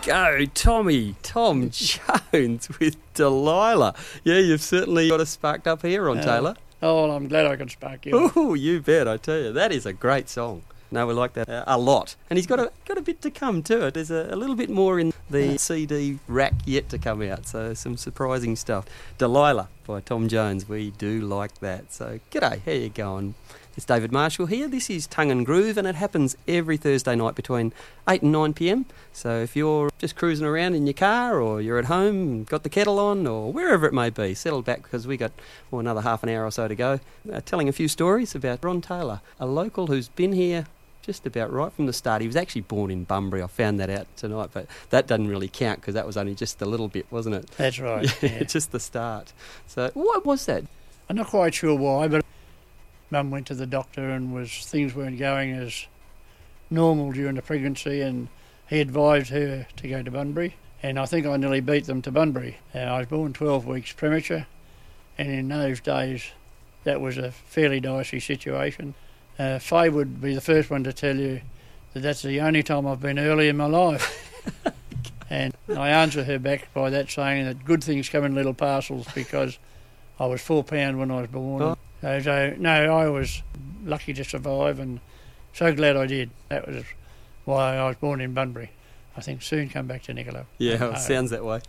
go, Tom Jones with Delilah. Yeah, you've certainly got us sparked up here on Taylor. Oh, well, I'm glad I could spark you. Oh, you bet, I tell you. That is a great song. No, we like that a lot. And he's got a bit to come to it. There's a little bit more in the CD rack yet to come out, so some surprising stuff. Delilah by Tom Jones, we do like that. So, g'day, how you going? It's David Marshall here. This is Tongue and Groove, and it happens every Thursday night between 8 and 9 p.m. So if you're just cruising around in your car, or you're at home, got the kettle on, or wherever it may be, settle back because we got another half an hour or so to go, telling a few stories about Ron Taylor, a local who's been here just about right from the start. He was actually born in Bunbury. I found that out tonight, but that doesn't really count because that was only just a little bit, wasn't it? That's right. Yeah. Just the start. So what was that? I'm not quite sure why, but Mum went to the doctor and things weren't going as normal during the pregnancy, and he advised her to go to Bunbury, and I think I nearly beat them to Bunbury. I was born 12 weeks premature, and in those days that was a fairly dicey situation. Faye would be the first one to tell you that that's the only time I've been early in my life. And I answer her back by that, saying that good things come in little parcels, because I was 4 pound when I was born. Oh. So, no, I was lucky to survive, and so glad I did. That was why I was born in Bunbury. I think soon come back to Niccolo. Yeah, it sounds that way.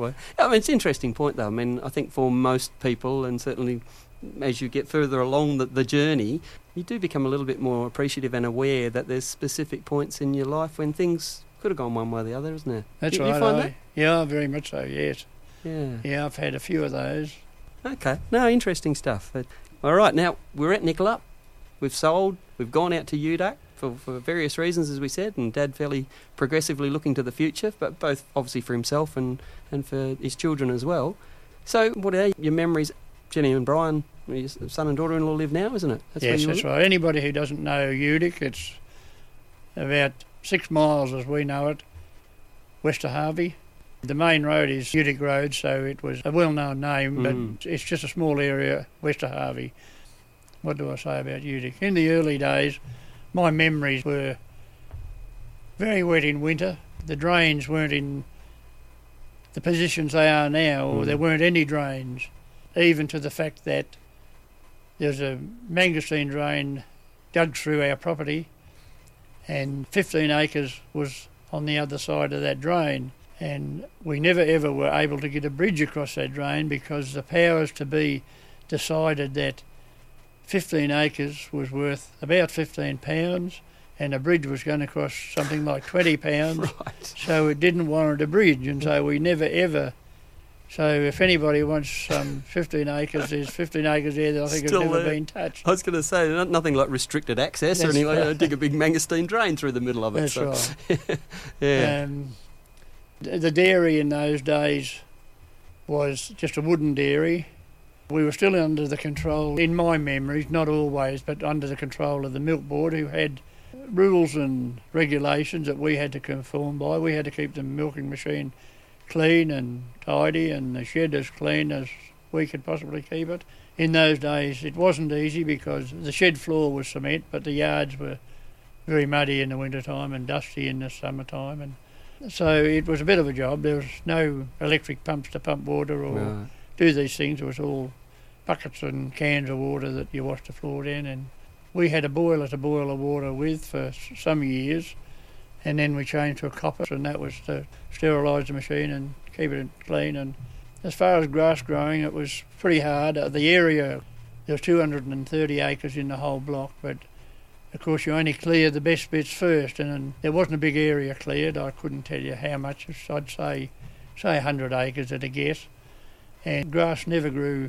I mean, it's an interesting point, though. I mean, I think for most people, and certainly as you get further along the journey, you do become a little bit more appreciative and aware that there's specific points in your life when things could have gone one way or the other, isn't there? That's right. You find that? Yeah, very much so, yes. Yeah. Yeah, I've had a few of those. Okay. No, interesting stuff. But, all right, now we're at Nicola. We've sold. We've gone out to UDAC for various reasons, as we said, and Dad fairly progressively looking to the future, but both obviously for himself and for his children as well. So what are your memories? Jenny and Brian, your son and daughter-in-law, live now, isn't it? Yes, that's right. Anybody who doesn't know UDAC, it's about 6 miles, as we know it, west of Harvey. The main road is UDAC Road, so it was a well-known name, but it's just a small area west of Harvey. What do I say about UDAC? In the early days, my memories were very wet in winter. The drains weren't in the positions they are now, or there weren't any drains, even to the fact that there's a mangosteen drain dug through our property, and 15 acres was on the other side of that drain. And we never ever were able to get a bridge across that drain, because the powers to be decided that 15 acres was worth about £15, and a bridge was going to cost something like £20. Right. So it didn't warrant a bridge, and so we never ever. So if anybody wants 15 acres, there's 15 acres there that I think have never been touched. I was going to say, nothing like restricted access. That's or anything. right. Dig a big mangosteen drain through the middle of it. That's right. Yeah. The dairy in those days was just a wooden dairy. We were still under the control, in my memories, not always, but under the control of the milk board, who had rules and regulations that we had to conform by. We had to keep the milking machine clean and tidy, and the shed as clean as we could possibly keep it. In those days it wasn't easy, because the shed floor was cement, but the yards were very muddy in the winter time and dusty in the summertime, and so it was a bit of a job. There was no electric pumps to pump water or do these things. It was all buckets and cans of water that you washed the floor in, and we had a boiler to boil the water with for some years, and then we changed to a copper, and that was to sterilise the machine and keep it clean. And as far as grass growing, it was pretty hard. The area, there was 230 acres in the whole block, but of course you only clear the best bits first, and there wasn't a big area cleared. I couldn't tell you how much. I'd say 100 acres at a guess. And grass never grew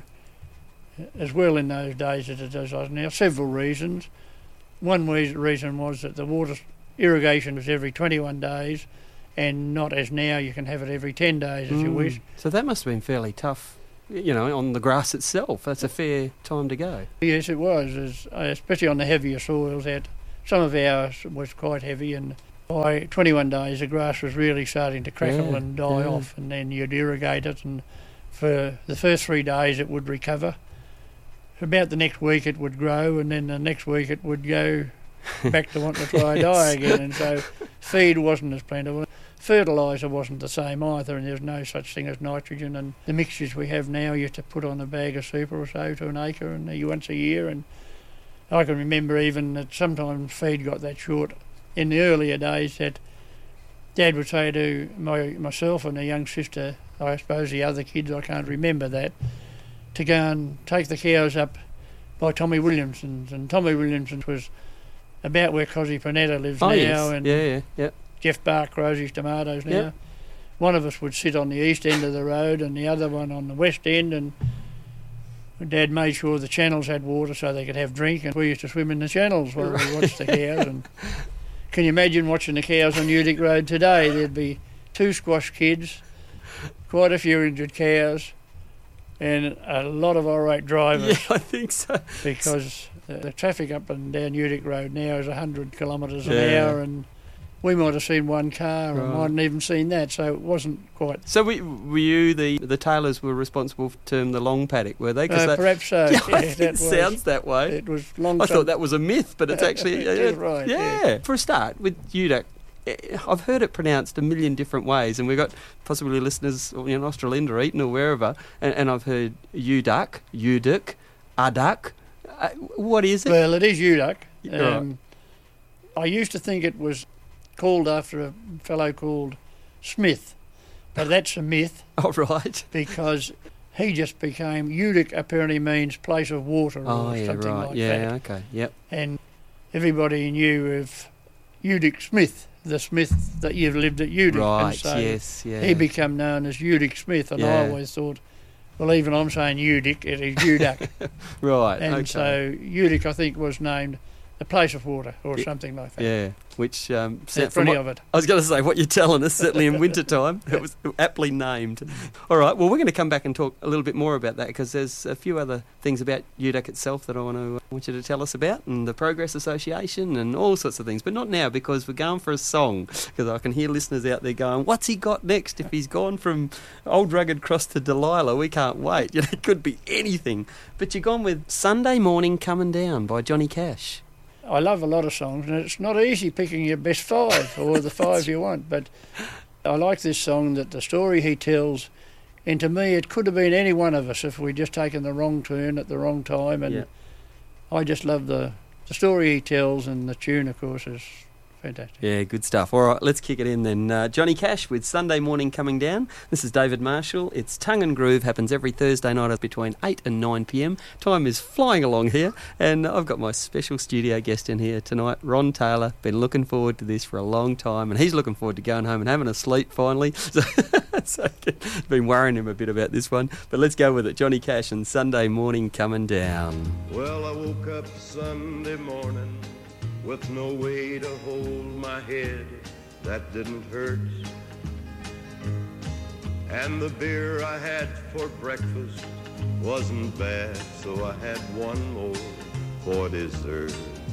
as well in those days as it does now. Several reasons. One reason was that the water irrigation was every 21 days, and not as now, you can have it every 10 days if you wish. So that must have been fairly tough, on the grass itself. That's a fair time to go. Yes, it was, especially on the heavier soils. Some of ours was quite heavy, and by 21 days the grass was really starting to crackle and die off, and then you'd irrigate it, and for the first 3 days it would recover. About the next week it would grow, and then the next week it would go back to wanting to try and die again. And so feed wasn't as plentiful. Fertiliser wasn't the same either, and there was no such thing as nitrogen. And the mixtures we have now, you have to put on a bag of super or so to an acre, and once a year. And I can remember even that sometimes feed got that short in the earlier days that Dad would say to myself and a young sister, I suppose the other kids, I can't remember that, to go and take the cows up by Tommy Williamson's. And Tommy Williamson's was about where Cosy Panetta lives now. Yes. And yeah. Jeff Bark grows his tomatoes now. Yep. One of us would sit on the east end of the road and the other one on the west end, and Dad made sure the channels had water so they could have drink, and we used to swim in the channels while we watched the cows. And can you imagine watching the cows on Udick Road today? There'd be 2 squash kids, quite a few injured cows, and a lot of irate drivers. Yeah, I think so. Because the traffic up and down Udick Road now is 100 kilometres an hour, and we might have seen one car and mightn't even seen that, so it wasn't quite... So were you, the Taylors were responsible for term the long paddock, were they? Perhaps so. Yeah, I think it sounds that way. It was long. I thought that was a myth, but it's actually... It is right. Yeah. For a start, with Udick, I've heard it pronounced a million different ways, and we've got possibly listeners in Australinda or Eton or wherever, and I've heard Uduck, Uduck. What is it? Well, it is Uduck. Right. I used to think it was called after a fellow called Smith, but that's a myth. Oh, right. Because he just became... Udick apparently means place of water or something like that. Yeah, okay, yep. And everybody knew of Udick Smith, the Smith that you've lived at Udick. Right, and so yes, yeah. he became known as Udick Smith, and I always thought, well, even I'm saying Udick, it is Uduck. Right, and okay. so Udick, I think, was named the place of water or something like that. Yeah, which... plenty of it. I was going to say, what you're telling us, certainly in winter time, it was aptly named. All right, well, we're going to come back and talk a little bit more about that, because there's a few other things about Uduck itself that I want you to tell us about, and the Progress Association and all sorts of things, but not now, because we're going for a song, because I can hear listeners out there going, what's he got next? If he's gone from Old Rugged Cross to Delilah, we can't wait. It could be anything. But you're gone with Sunday Morning Coming Down by Johnny Cash. I love a lot of songs, and it's not easy picking your best 5 or the 5 you want, but I like this song, that the story he tells, and to me it could have been any one of us if we'd just taken the wrong turn at the wrong time, and I just love the story he tells, and the tune, of course, is fantastic. Yeah, good stuff. All right, let's kick it in then. Johnny Cash with Sunday Morning Coming Down. This is David Marshall. It's Tongue and Groove, happens every Thursday night between 8 and 9 p.m. Time is flying along here, and I've got my special studio guest in here tonight, Ron Taylor. Been looking forward to this for a long time, and he's looking forward to going home and having a sleep finally. So been worrying him a bit about this one, but let's go with it. Johnny Cash and Sunday Morning Coming Down. Well, I woke up Sunday morning with no way to hold my head that didn't hurt, and the beer I had for breakfast wasn't bad, so I had one more for dessert.